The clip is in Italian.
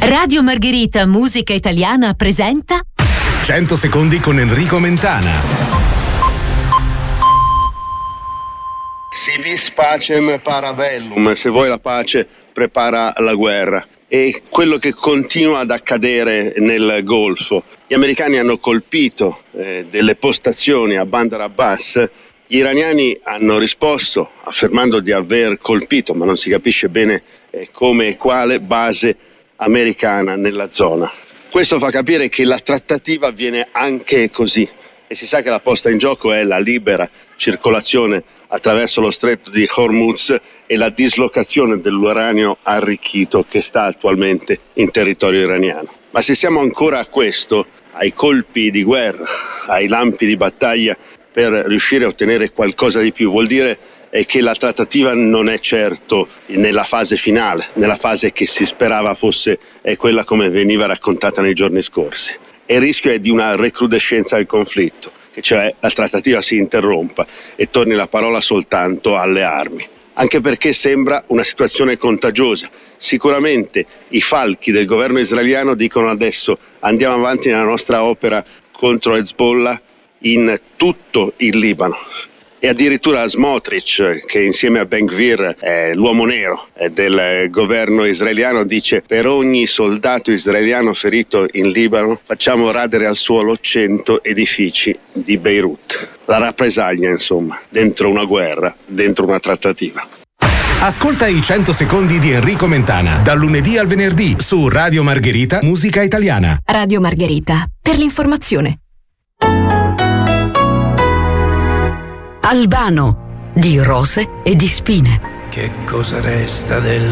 Radio Margherita Musica Italiana presenta 100 secondi con Enrico Mentana. Si vis pacem para bellum, se vuoi la pace prepara la guerra. E quello che continua ad accadere nel Golfo. Gli americani hanno colpito delle postazioni a Bandar Abbas. Gli iraniani hanno risposto affermando di aver colpito, ma non si capisce bene come e quale, base americana nella zona. Questo fa capire che la trattativa avviene anche così e si sa che la posta in gioco è la libera circolazione attraverso lo stretto di Hormuz e la dislocazione dell'uranio arricchito che sta attualmente in territorio iraniano. Ma se siamo ancora a questo, ai colpi di guerra, ai lampi di battaglia per riuscire a ottenere qualcosa di più, vuol dire che la trattativa non è certo nella fase finale, nella fase che si sperava fosse quella come veniva raccontata nei giorni scorsi. E il rischio è di una recrudescenza del conflitto, che cioè la trattativa si interrompa e torni la parola soltanto alle armi. Anche perché sembra una situazione contagiosa. Sicuramente i falchi del governo israeliano dicono adesso andiamo avanti nella nostra opera contro Hezbollah in tutto il Libano. E addirittura Smotrich, che insieme a Ben Gvir è l'uomo nero del governo israeliano, dice: per ogni soldato israeliano ferito in Libano facciamo radere al suolo 100 edifici di Beirut. La rappresaglia, insomma, dentro una guerra, dentro una trattativa. Ascolta i 100 secondi di Enrico Mentana, dal lunedì al venerdì su Radio Margherita Musica Italiana. Radio Margherita, per l'informazione. Albano, di rose e di spine. Che cosa resta del